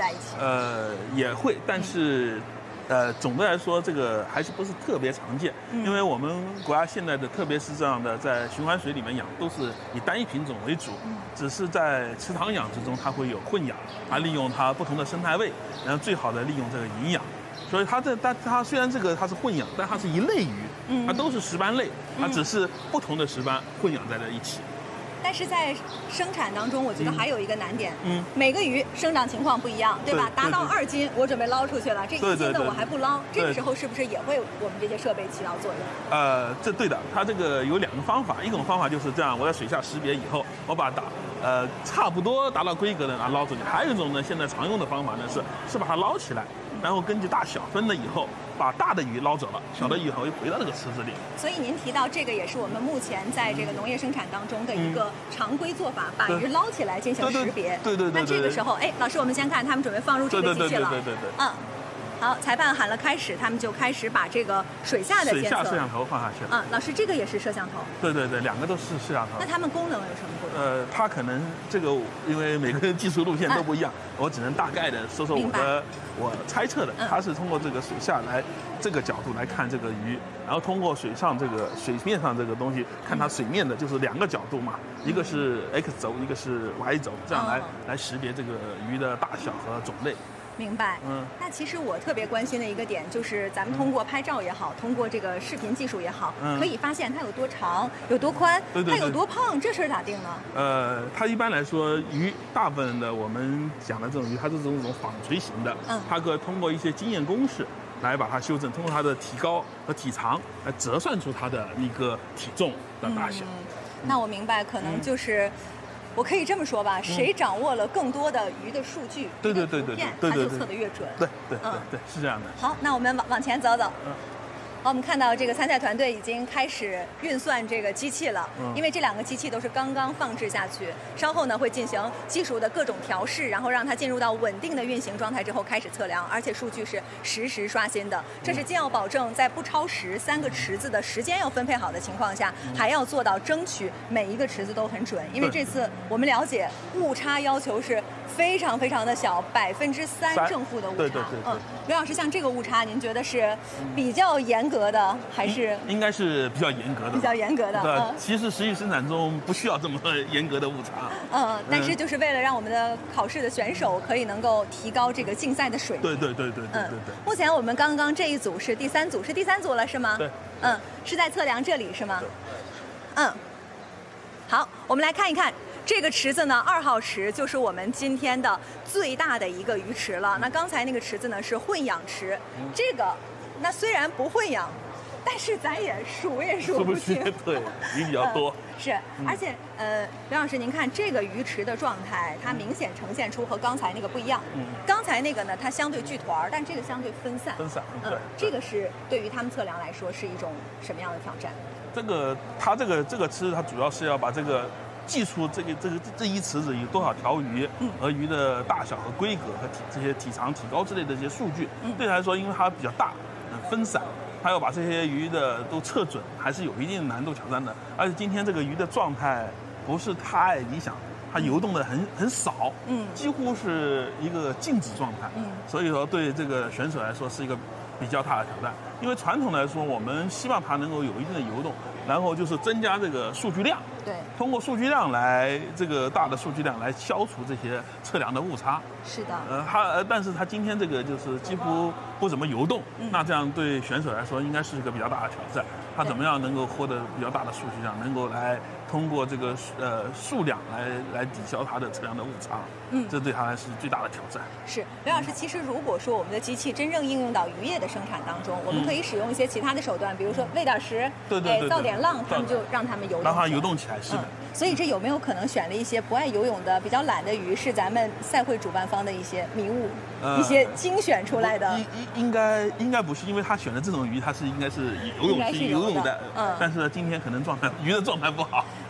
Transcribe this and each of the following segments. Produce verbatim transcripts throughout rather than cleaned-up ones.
在一起？ 呃，也会，但是。呃，总的来说，这个还是不是特别常见， 嗯、 因为我们国家现在的，特别是这样的在循环水里面养，都是以单一品种为主，嗯、只是在池塘养殖中，它会有混养，它利用它不同的生态位，然后最好的利用这个营养。所以它这，但它虽然这个它是混养，但它是一类鱼，它都是石斑类，它只是不同的石斑混养在了一起。 但是在生产当中，我觉得还有一个难点，嗯，每个鱼生长情况不一样，对吧？达到二斤，我准备捞出去了，这一斤的我还不捞，这个时候是不是也会我们这些设备起到作用？ 呃，这对的，它这个有两个方法，一种方法就是这样，我在水下识别以后，我把它呃差不多达到规格的拿捞出去；还有一种呢，现在常用的方法呢是是把它捞起来，然后根据大小分了以后，把大的鱼捞走了，小的鱼还会回到这个池子里。 所以您提到这个也是我们目前在这个农业生产当中的一个常规做法，把鱼捞起来进行识别。 对对对。 那这个时候，哎，老师，我们先看他们准备放入这个机器了。 对对对对对。 嗯。好，裁判喊了开始，他们就开始把这个水下的监测。 水下摄像头放下去了。 嗯，老师，这个也是摄像头。 对对对，两个都是摄像头。 那它们功能有什么不同？ 呃，它可能这个因为每个技术路线都不一样，嗯、我只能大概的说说我的我猜测的，它是通过这个水下来这个角度来看这个鱼，然后通过水上这个水面上这个东西看它水面的，就是两个角度嘛，一个是 X 轴，一个是 Y 轴，这样来、哦、来识别这个鱼的大小和种类。 明白，嗯，那其实我特别关心的一个点就是，咱们通过拍照也好，嗯、通过这个视频技术也好，嗯、可以发现它有多长、有多宽， 对对对它有多胖，这事儿咋定呢？ 呃，它一般来说，鱼大部分的我们讲的这种鱼，它是这种纺锤型的，嗯，它可通过一些经验公式来把它修正，通过它的体高和体长来折算出它的一个体重的大小。 嗯、那我明白，可能就是。嗯我可以这么说吧，谁掌握了更多的鱼的数据， 对对对对对， 它就测得越准。 对对对对，是这样的。 好，那我们往往前走走。嗯。好，我们看到这个参赛团队已经开始运算这个机器了，嗯、因为这两个机器都是刚刚放置下去，稍后呢会进行技术的各种调试，然后让它进入到稳定的运行状态之后开始测量，而且数据是实时刷新的。这是既要保证在不超时三个池子的时间要分配好的情况下，嗯、还要做到争取每一个池子都很准。因为这次我们了解误差要求是非常非常的小，百分之三正负的误差。 对对对对。 嗯，刘老师，像这个误差，您觉得是比较严格的，还是应该是比较严格的？ 比较严格的。 对，嗯、其实实际生产中不需要这么严格的误差。 嗯，但是就是为了让我们的考试的选手可以能够提高这个竞赛的水平。 对对对对对对对。 目前我们刚刚这一组是第三组，是第三组了是吗？ 对。 嗯，是在测量这里是吗？嗯。好，我们来看一看。这个池子呢，二号池就是我们今天的最大的一个鱼池了。那刚才那个池子呢是混养池，这个那虽然不混养，但是咱也数也数不清。 对，鱼比较多。 呃、是，而且呃，刘老师，您看这个鱼池的状态，它明显呈现出和刚才那个不一样。嗯。刚才那个呢，它相对聚团，但这个相对分散。 分散。对。 嗯，这个是对于他们测量来说是一种什么样的挑战？ 这个它这个这个池，它主要是要把这个。计出这个这个这一池子有多少条鱼，和鱼的大小和规格和体这些体长、体高之类的这些数据，对他来说，因为它比较大，分散，它要把这些鱼的都测准，还是有一定难度挑战的。而且今天这个鱼的状态不是太理想，它游动的很很少，嗯，几乎是一个静止状态，嗯，所以说对这个选手来说是一个比较大的挑战。因为传统来说，我们希望它能够有一定的游动，然后就是增加这个数据量。 对， 通过数据量来这个大的数据量来消除这些测量的误差。 是的。 呃，它但是它今天这个就是几乎不怎么游动，嗯、那这样对选手来说应该是一个比较大的挑战。他怎么样能够获得比较大的数据量，能够来通过这个呃数量来来抵消它的测量的误差？嗯，这对他来是最大的挑战。 是，刘老师，其实如果说我们的机器真正应用到渔业的生产当中，我们可以使用一些其他的手段，比如说喂点食， 对对对， 造点浪，他们就让他们游动， 让它游动起来。是的。 嗯，所以这有没有可能选了一些不爱游泳的、比较懒的鱼，是咱们赛会主办方的一些迷雾，呃、一些精选出来的？ 应应该应该不是，因为他选的这种鱼，它是应该是游泳是游泳的，嗯，但是今天可能状态鱼的状态不好，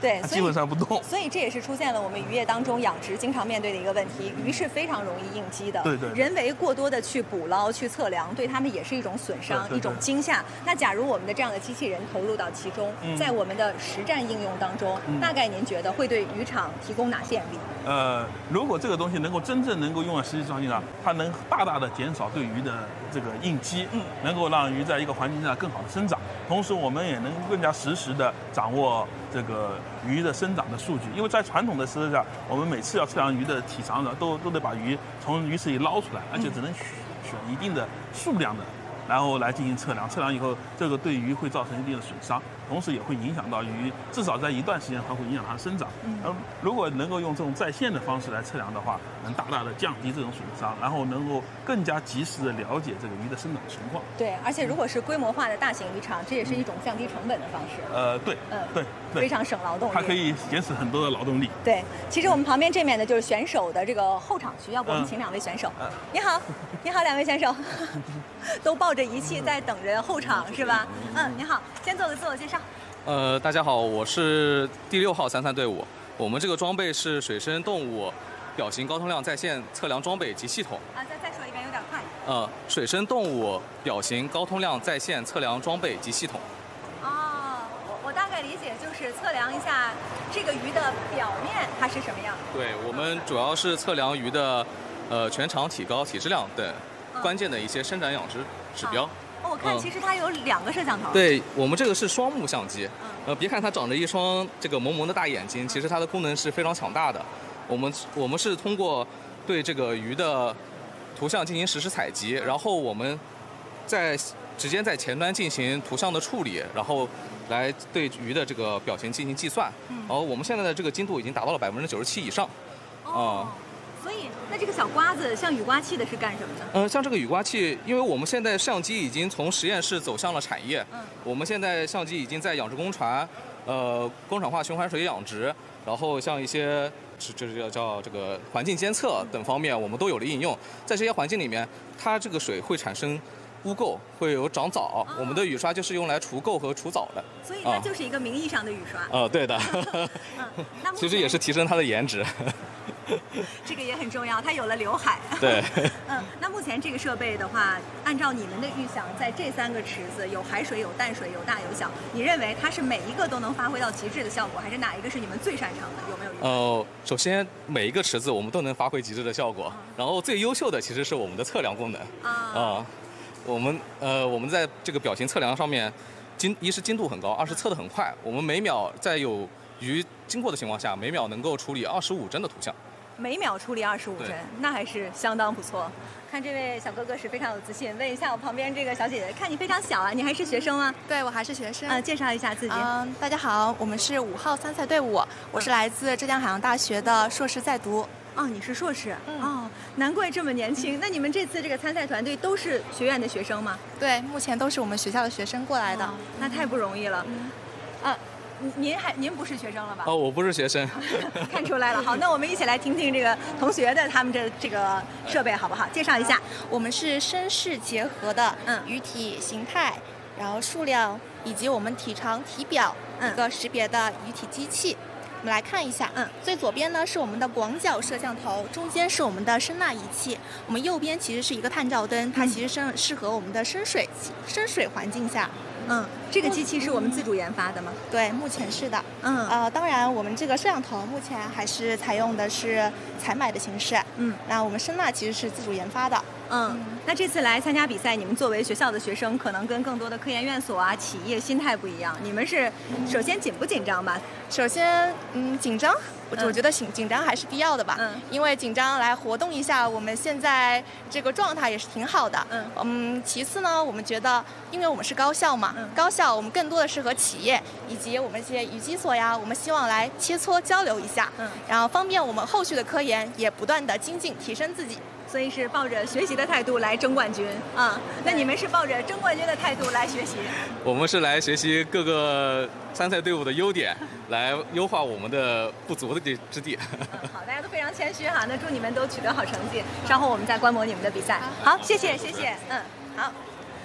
对， 它基本上不动。 所以这也是出现了我们渔业当中养殖经常面对的一个问题，鱼是非常容易应激的。 对对。 人为过多的去捕捞、去测量，对它们也是一种损伤、 对对对一种惊吓。那假如我们的这样的机器人投入到其中， 嗯、 在我们的实战应用当中、嗯，大概您觉得会对渔场提供哪些便利？ 呃，如果这个东西能够真正能够用在实际场景上，它能大大的减少对鱼的这个应激，嗯，能够让鱼在一个环境下更好的生长，同时我们也能更加实时的掌握这个鱼的生长的数据。因为在传统的时代下，我们每次要测量鱼的体长呢，都都得把鱼从鱼池里捞出来，而且只能选选一定的数量的，然后来进行测量。测量以后，这个对鱼会造成一定的损伤，同时也会影响到鱼，至少在一段时间它会影响它的生长。嗯，而如果能够用这种在线的方式来测量的话，能大大的降低这种损伤，然后能够更加及时的了解这个鱼的生长情况。 对，而且如果是规模化的大型渔场，这也是一种降低成本的方式。 呃，对，嗯，对，对， 非常省劳动力， 它可以节省很多的劳动力。 对，其实我们旁边这面呢就是选手的这个后场区，要不我们请两位选手。嗯、你好，你好，两位选手，都抱着仪器在等着后场是吧？嗯，你好，先做个自我介绍。 呃，大家好，我是第六号参赛队伍。我们这个装备是水生动物表型高通量在线测量装备及系统。 啊，再再说一遍，有点快。 呃，水生动物表型高通量在线测量装备及系统。 哦，我我大概理解就是测量一下这个鱼的表面它是什么样。 对，我们主要是测量鱼的呃全长、体高、体质量等关键的一些生长养殖指标。 哦，我看其实它有两个摄像头。 嗯、对我们这个是双目相机。嗯。呃，别看它长着一双这个萌萌的大眼睛，其实它的功能是非常强大的。我们我们是通过对这个鱼的图像进行实时采集，然后我们在直接在前端进行图像的处理，然后来对鱼的这个表情进行计算。嗯。然后我们现在的这个精度已经达到了百分之九十七以上。 哦。嗯所以，那这个小刮子像雨刮器的是干什么的？ 嗯，像这个雨刮器，因为我们现在相机已经从实验室走向了产业。嗯。我们现在相机已经在养殖工船、呃工厂化循环水养殖，然后像一些这这叫叫这个环境监测等方面，我们都有了应用。在这些环境里面，它这个水会产生污垢，会有长藻。哦、我们的雨刷就是用来除垢和除藻的。 所以它就是一个名义上的雨刷。 呃，对的。嗯，那其实也是提升它的颜值。 这个也很重要，它有了刘海。 对。 嗯，那目前这个设备的话，按照你们的预想，在这三个池子有海水、有淡水、有大有小，你认为它是每一个都能发挥到极致的效果，还是哪一个是你们最擅长的？有没有？ 呃，首先每一个池子我们都能发挥极致的效果，嗯、然后最优秀的其实是我们的测量功能。啊。啊、呃，我们呃我们在这个表情测量上面，精一是精度很高，二是测得很快。我们每秒在有鱼经过的情况下，每秒能够处理二十五帧的图像。 每秒处理二十五帧，那还是相当不错。看这位小哥哥是非常有自信。问一下我旁边这个小姐姐，看你非常小啊，你还是学生吗？ 对，我还是学生。 嗯、呃，介绍一下自己。 嗯，大家好，我们是五号参赛队伍，我是来自浙江海洋大学的硕士在读。 哦，你是硕士。嗯、哦，难怪这么年轻。那你们这次这个参赛团队都是学院的学生吗？ 对，目前都是我们学校的学生过来的。哦、 那太不容易了。嗯。啊。您还您不是学生了吧？ 哦，我不是学生。 看出来了。好，那我们一起来听听这个同学的他们的这个设备好不好？介绍一下。 我们是身视结合的，嗯，鱼体形态，然后数量以及我们体长体表一个识别的鱼体机器。我们来看一下，嗯，最左边呢是我们的广角摄像头，中间是我们的声纳仪器，我们右边其实是一个探照灯，它其实是适合我们的深水深水环境下。 嗯，这个机器是我们自主研发的吗？ 对，目前是的。嗯，呃，当然我们这个摄像头目前还是采用的是采买的形式。嗯，那我们声纳其实是自主研发的。 嗯，那这次来参加比赛，你们作为学校的学生，可能跟更多的科研院所啊、企业心态不一样。你们是首先紧不紧张吧？ 首先，嗯，紧张。我我觉得紧紧张还是必要的吧。嗯。因为紧张来活动一下，我们现在这个状态也是挺好的。嗯。嗯，其次呢，我们觉得，因为我们是高校嘛，嗯、高校我们更多的是和企业以及我们这些渔基所呀，我们希望来切磋交流一下。嗯。然后方便我们后续的科研也不断的精进提升自己。 所以是抱着学习的态度来争冠军啊、嗯！那你们是抱着争冠军的态度来学习？ 我们是来学习各个参赛队伍的优点，来优化我们的不足的之地。 嗯、好，大家都非常谦虚哈，那祝你们都取得好成绩。稍后我们再观摩你们的比赛。好，谢谢谢谢，嗯，好。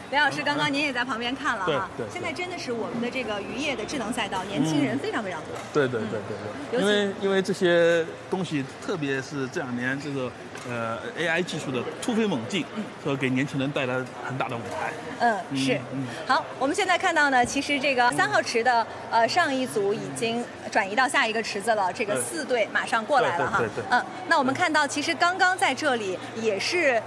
梁老师，刚刚您也在旁边看了哈， 对对。 现在真的是我们的这个渔业的智能赛道，年轻人非常非常多。 对对对对对。因为因为这些东西，特别是这两年这个呃 A I 技术的突飞猛进，说给年轻人带来很大的舞台。 嗯，是。好，我们现在看到呢，其实这个三号池的呃上一组已经转移到下一个池子了，这个四队马上过来了哈。 对对对。 嗯，那我们看到其实刚刚在这里也是